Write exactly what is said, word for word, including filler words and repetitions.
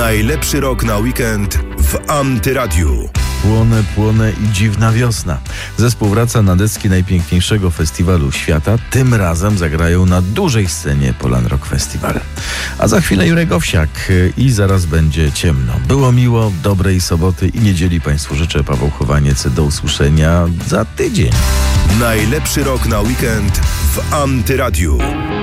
Najlepszy rok na weekend w Antyradiu. Płonę, płonę i dziwna wiosna. Zespół wraca na deski najpiękniejszego festiwalu świata. Tym razem zagrają na dużej scenie Poland Rock Festival. A za chwilę Jurek Owsiak i zaraz będzie ciemno. Było miło, dobrej soboty i niedzieli Państwu życzę. Paweł Chowaniec, do usłyszenia za tydzień. Najlepszy rok na weekend w Antyradiu.